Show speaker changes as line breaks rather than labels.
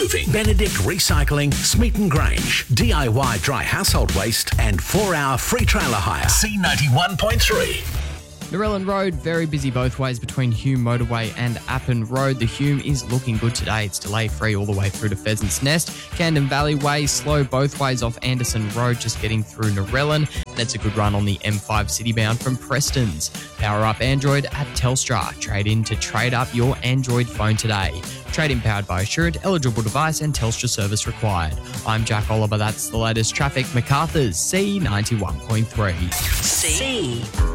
Moving, Benedict Recycling, Smeaton Grange, DIY Dry Household Waste and 4-hour free trailer hire. C91.3.
Narellan Road, very busy both ways between Hume Motorway and Appin Road. The Hume is looking good today. It's delay-free all the way through to Pheasants Nest. Camden Valley Way, slow both ways off Anderson Road, just getting through Narellan. And it's a good run on the M5 citybound from Preston's. Power up Android at Telstra. Trade in to trade up your Android phone today. Trade-in powered by Assurant, eligible device and Telstra service required. I'm Jack Oliver. That's the latest traffic. MacArthur's C91.3.
C.